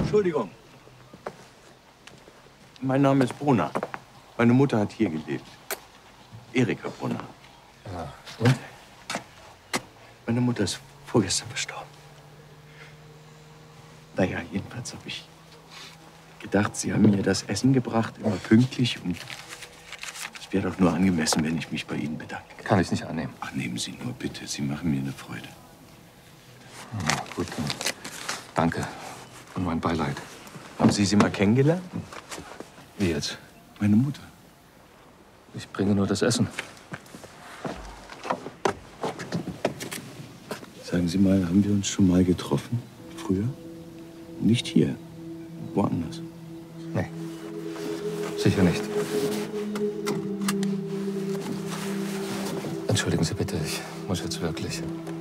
Entschuldigung. Mein Name ist Brunner. Meine Mutter hat hier gelebt. Erika Brunner. Ja, und? Meine Mutter ist vorgestern verstorben. Naja, jedenfalls habe ich gedacht, Sie haben mir das Essen gebracht, immer pünktlich. Und es wäre doch nur angemessen, wenn ich mich bei Ihnen bedanke. Kann ich nicht annehmen. Ach, nehmen Sie nur, bitte. Sie machen mir eine Freude. Ja, gut, dann danke. Und mein Beileid. Haben Sie sie mal kennengelernt? Wie jetzt? Meine Mutter. Ich bringe nur das Essen. Sagen Sie mal, haben wir uns schon mal getroffen? Früher? Nicht hier. Woanders. Nee. Sicher nicht. Entschuldigen Sie bitte, ich muss jetzt wirklich.